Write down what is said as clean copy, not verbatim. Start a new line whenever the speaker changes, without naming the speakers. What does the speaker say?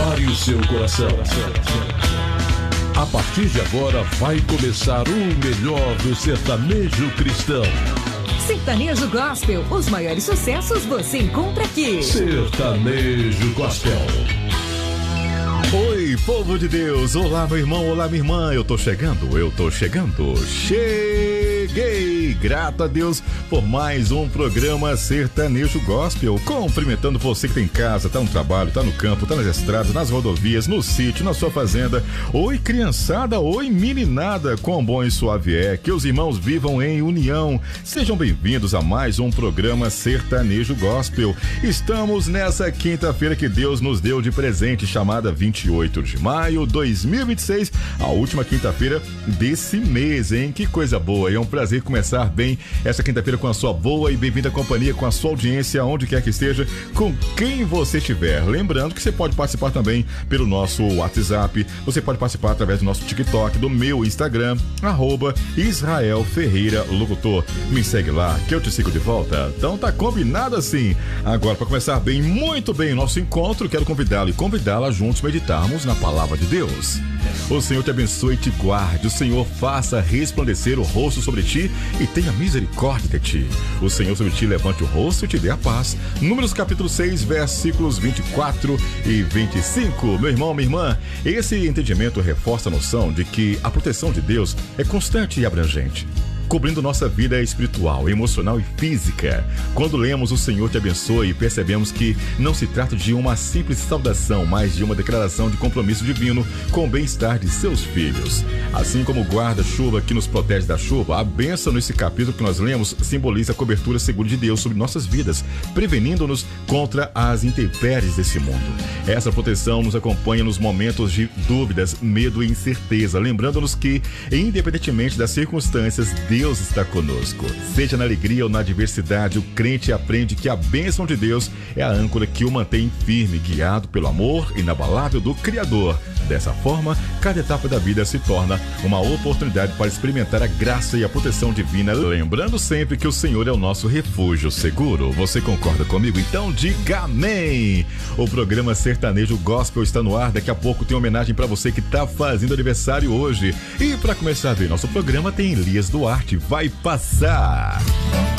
Prepare o seu coração. A partir de agora vai começar o melhor do sertanejo cristão.
Sertanejo Gospel, os maiores sucessos você encontra aqui.
Sertanejo Gospel.
Oi, povo de Deus, olá meu irmão, olá minha irmã, eu tô chegando, cheguei, grato a Deus por mais um programa Sertanejo Gospel, cumprimentando você que tá em casa, tá no trabalho, tá no campo, tá nas estradas, nas rodovias, no sítio, na sua fazenda. Oi criançada, oi meninada, quão bom e suave é, que os irmãos vivam em união. Sejam bem-vindos a mais um programa Sertanejo Gospel. Estamos nessa quinta-feira que Deus nos deu de presente, chamada 28 de maio de 2026, a última quinta-feira desse mês, hein? Que coisa boa, é um prazer começar bem essa quinta-feira com a sua boa e bem-vinda companhia, com a sua audiência, onde quer que esteja, com quem você estiver. Lembrando que você pode participar também pelo nosso WhatsApp, você pode participar através do nosso TikTok, do meu Instagram, @Israel Ferreira Locutor. Me segue lá, que eu te sigo de volta. Então tá combinado assim. Agora, para começar bem, muito bem o nosso encontro, quero convidá-lo e convidá-la a juntos meditarmos na palavra de Deus. O Senhor te abençoe e te guarde. O Senhor faça resplandecer o rosto sobre ti e tenha misericórdia de ti. O Senhor sobre ti levante o rosto e te dê a paz. Números capítulo 6, versículos 24 e 25. Meu irmão, minha irmã, esse entendimento reforça a noção de que a proteção de Deus é constante e abrangente, cobrindo nossa vida espiritual, emocional e física. Quando lemos "O Senhor te abençoe", percebemos que não se trata de uma simples saudação, mas de uma declaração de compromisso divino com o bem-estar de seus filhos. Assim como o guarda-chuva que nos protege da chuva, a bênção nesse capítulo que nós lemos simboliza a cobertura segura de Deus sobre nossas vidas, prevenindo-nos contra as intempéries desse mundo. Essa proteção nos acompanha nos momentos de dúvidas, medo e incerteza, lembrando-nos que, independentemente das circunstâncias, Deus está conosco. Seja na alegria ou na adversidade, o crente aprende que a bênção de Deus é a âncora que o mantém firme, guiado pelo amor inabalável do Criador. Dessa forma, cada etapa da vida se torna uma oportunidade para experimentar a graça e a proteção divina, lembrando sempre que o Senhor é o nosso refúgio seguro. Você concorda comigo? Então diga amém! O programa Sertanejo Gospel está no ar. Daqui a pouco tem homenagem para você que está fazendo aniversário hoje. E para começar a ver nosso programa, tem Elias Duarte. Vai passar!